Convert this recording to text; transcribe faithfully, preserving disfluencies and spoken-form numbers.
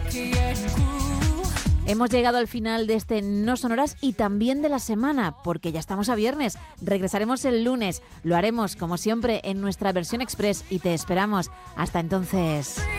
Hemos llegado al final de este No Sonoras y también de la semana, porque ya estamos a viernes. Regresaremos el lunes. Lo haremos, como siempre, en nuestra versión express y te esperamos. Hasta entonces.